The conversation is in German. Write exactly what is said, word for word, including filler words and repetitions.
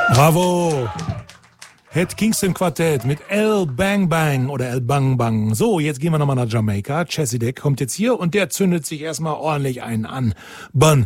Bravo! Het Kingston Quartett mit El Bang Bang oder El Bang Bang. So, jetzt gehen wir nochmal nach Jamaika. Chezidek kommt jetzt hier und der zündet sich erstmal ordentlich einen an. Bon